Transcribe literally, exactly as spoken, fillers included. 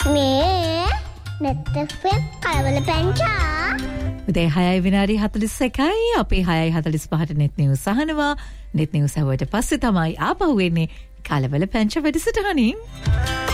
මේ නෙත්තෙෆෙම් කලවල පැංචා උදේ හයයි විනාඩි හතළිස් එකයි අපේ හයයි හතළිස් පහට නෙත් නිවුස් අහනවා නෙත් නිවුස් අහුවට පස්සේ තමයි ආපහු එන්නේ කලවල පැංචා වැඩසටහනින්